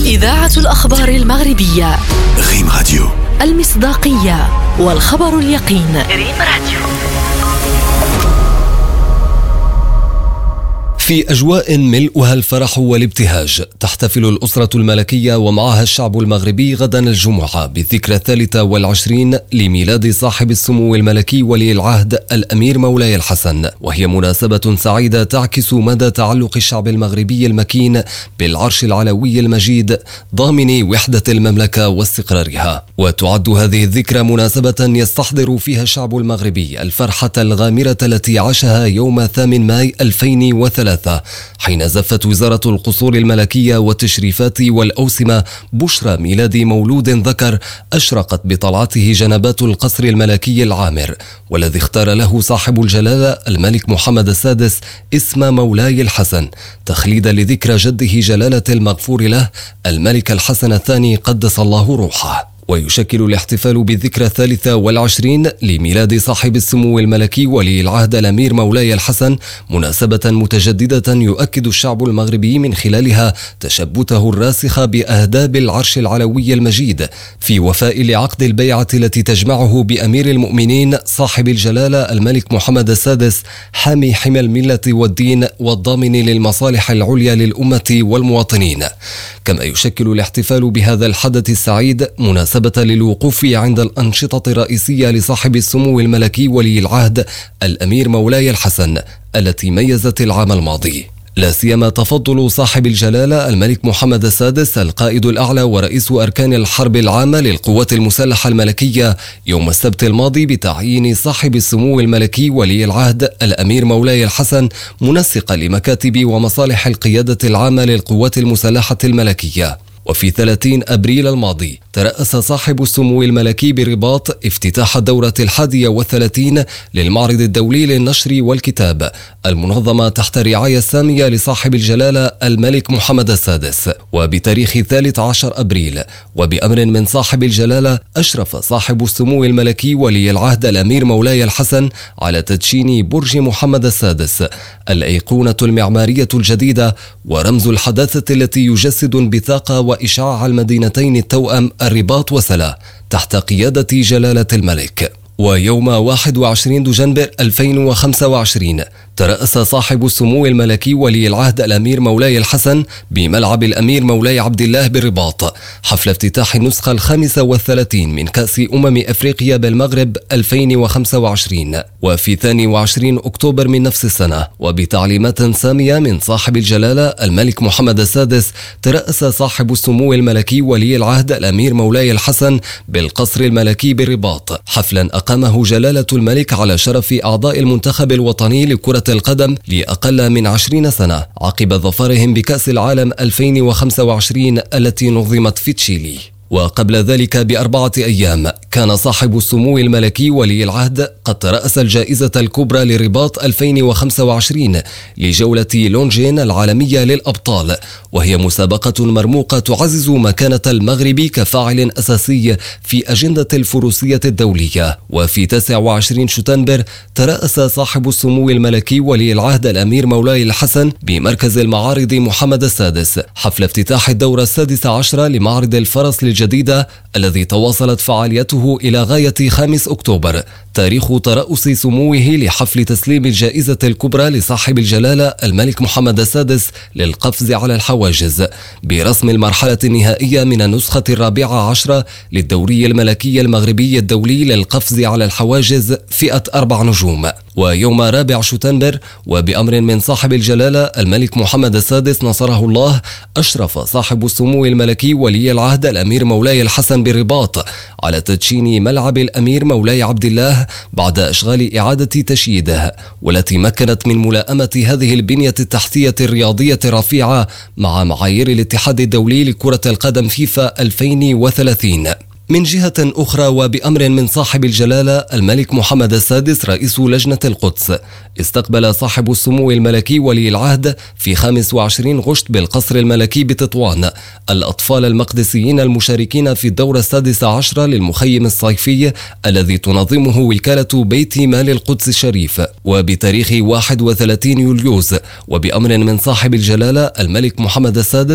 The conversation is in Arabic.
إذاعة الأخبار المغربية ريم راديو، المصداقية والخبر اليقين. ريم راديو. في أجواء ملؤها الفرح والابتهاج تحتفل الأسرة الملكية ومعها الشعب المغربي غدا الجمعة بالذكرى 23 لميلاد صاحب السمو الملكي ولي العهد الأمير مولاي الحسن، وهي مناسبة سعيدة تعكس مدى تعلق الشعب المغربي المكين بالعرش العلوي المجيد ضامن وحدة المملكة واستقرارها. وتعد هذه الذكرى مناسبة يستحضر فيها الشعب المغربي الفرحة الغامرة التي عاشها يوم 8 ماي 2003 حين زفت وزارة القصور الملكية والتشريفات والأوسمة بشرى ميلاد مولود ذكر أشرقت بطلعته جنبات القصر الملكي العامر، والذي اختار له صاحب الجلالة الملك محمد السادس اسم مولاي الحسن تخليدا لذكرى جده جلالة المغفور له الملك الحسن الثاني قدس الله روحه. ويشكل الاحتفال بالذكرى 23 لميلاد صاحب السمو الملكي ولي العهد الأمير مولاي الحسن مناسبة متجددة يؤكد الشعب المغربي من خلالها تشبته الراسخ بأهداب العرش العلوي المجيد في وفاء لعقد البيعة التي تجمعه بأمير المؤمنين صاحب الجلالة الملك محمد السادس حامي حمى الملة والدين والضامن للمصالح العليا للأمة والمواطنين. كما يشكل الاحتفال بهذا الحدث السعيد مناسبة للوقوف عند الأنشطة الرئيسية لصاحب السمو الملكي ولي العهد الأمير مولاي الحسن التي ميزت العام الماضي، لا سيما تفضل صاحب الجلالة الملك محمد السادس القائد الأعلى ورئيس أركان الحرب العامة للقوات المسلحة الملكية يوم السبت الماضي بتعيين صاحب السمو الملكي ولي العهد الأمير مولاي الحسن منسقا لمكاتب ومصالح القيادة العامة للقوات المسلحة الملكية. وفي 30 أبريل الماضي ترأس صاحب السمو الملكي برباط افتتاح الدورة 31 للمعرض الدولي للنشر والكتاب المنظمة تحت الرعاية السامية لصاحب الجلالة الملك محمد السادس. وبتاريخ 13 أبريل وبأمر من صاحب الجلالة أشرف صاحب السمو الملكي ولي العهد الأمير مولاي الحسن على تدشين برج محمد السادس الأيقونة المعمارية الجديدة ورمز الحداثة التي يجسد انبثاق وإشعاع المدينتين التوأم الرباط وسلا تحت قيادة جلالة الملك. ويوم 21 دجنبر 2025 ترأس صاحب السمو الملكي ولي العهد الأمير مولاي الحسن بملعب الأمير مولاي عبد الله بالرباط حفل افتتاح النسخة 35 من كأس أفريقيا بالمغرب 2025. وفي 22 أكتوبر من نفس السنة وبتعليمات سامية من صاحب الجلالة الملك محمد السادس ترأس صاحب السمو الملكي ولي العهد الأمير مولاي الحسن بالقصر الملكي بالرباط حفلا أقامه جلالة الملك على شرف أعضاء المنتخب الوطني لكرة القدم لأقل من 20 سنة عقب ظفرهم بكأس العالم 2025 التي نظمت في تشيلي. وقبل ذلك ب4 أيام كان صاحب السمو الملكي ولي العهد قد ترأس الجائزة الكبرى لرباط 2025 لجولة لونجين العالمية للأبطال، وهي مسابقة مرموقة تعزز مكانة المغرب كفاعل أساسي في أجندة الفروسية الدولية. وفي 29 شتنبر ترأس صاحب السمو الملكي ولي العهد الأمير مولاي الحسن بمركز المعارض محمد السادس حفل افتتاح الدورة 16 لمعرض الفرس الجديدة الذي تواصلت فعاليته إلى غاية 5 أكتوبر تاريخ ترأس سموه لحفل تسليم الجائزة الكبرى لصاحب الجلالة الملك محمد السادس للقفز على الحواجز برسم المرحلة النهائية من النسخة 14 للدوري الملكي المغربي الدولي للقفز على الحواجز فئة 4 نجوم. ويوم 4 شتنبر وبأمر من صاحب الجلالة الملك محمد السادس نصره الله أشرف صاحب السمو الملكي ولي العهد الأمير مولاي الحسن بالرباط على تدشين ملعب الأمير مولاي عبد الله بعد إشغال إعادة تشييده، والتي مكنت من ملائمة هذه البنية التحتية الرياضية الرفيعة مع معايير الاتحاد الدولي لكرة القدم فيفا 2030. من جهة أخرى وبأمر من صاحب الجلالة الملك محمد السادس رئيس لجنة القدس استقبل صاحب السمو الملكي ولي العهد في 25 غشت بالقصر الملكي بتطوان الأطفال المقدسيين المشاركين في الدورة 16 للمخيم الصيفي الذي تنظمه وكالة بيت مال القدس الشريف. وبتاريخ 31 يوليوز وبأمر من صاحب الجلالة الملك محمد السادس